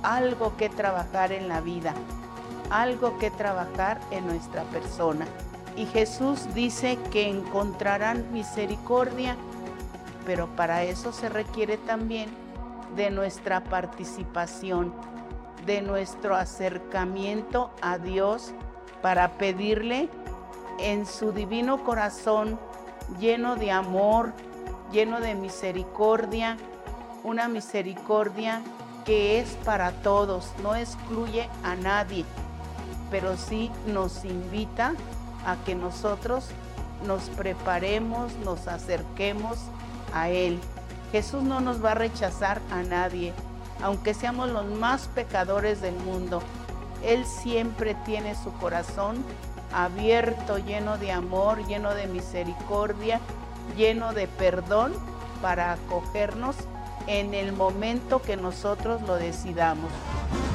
algo que trabajar en la vida, algo que trabajar en nuestra persona. Y Jesús dice que encontrarán misericordia, pero para eso se requiere también de nuestra participación, de nuestro acercamiento a Dios para pedirle en su divino corazón, lleno de amor, lleno de misericordia, una misericordia que es para todos, no excluye a nadie, pero sí nos invita a que nosotros nos preparemos, nos acerquemos a Él. Jesús no nos va a rechazar a nadie, aunque seamos los más pecadores del mundo. Él siempre tiene su corazón abierto, lleno de amor, lleno de misericordia, lleno de perdón para acogernos en el momento que nosotros lo decidamos.